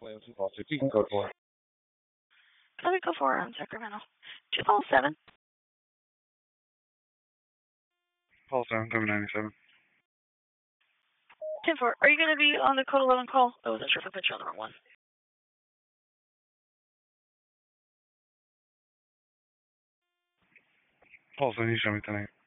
Call 6. You can code 4. Let me go for Sacramento. 207. Call 7, coming 97. 10-4. Are you going to be on the code 11 call? I wasn't sure if I put you on the wrong one. Call 7, you show me tonight.